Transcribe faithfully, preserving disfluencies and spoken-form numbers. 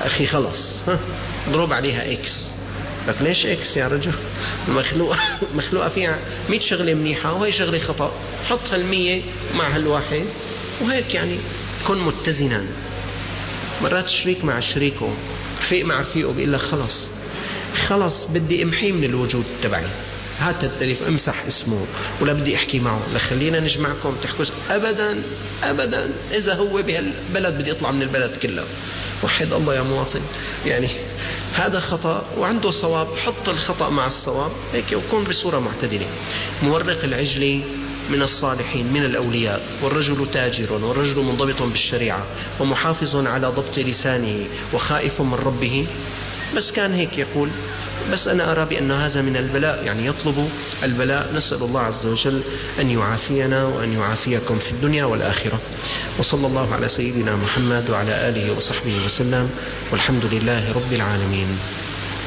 أخي خلص ها ضرب عليها إكس. لك ليش إكس يا رجل؟ المخلوقة مخلوقة فيها مية شغلة منيحة وهي شغلة خطأ، حط هالمية مع هالواحد وهيك يعني كن متزنا. مرات شريك مع شريكه، رفيق مع رفيقه، بيقول لك خلص خلص بدي امحيه من الوجود تبعي، هات التليف امسح اسمه، ولا بدي احكي معه، لا خلينا نجمعكم تحكوا. ابدا ابدا، اذا هو بهالبلد بدي اطلع من البلد كلها. وحد الله يا مواطن، يعني هذا خطأ وعنده صواب، حط الخطأ مع الصواب هيك وكون بصورة معتدلة. مورق العجل من الصالحين من الأولياء، والرجل تاجر، والرجل منضبط بالشريعة ومحافظ على ضبط لسانه وخائف من ربه. بس كان هيك يقول، بس أنا أرى بأن هذا من البلاء، يعني يطلب البلاء. نسأل الله عز وجل أن يعافينا وأن يعافيكم في الدنيا والآخرة. وصلى الله على سيدنا محمد وعلى آله وصحبه وسلم، والحمد لله رب العالمين.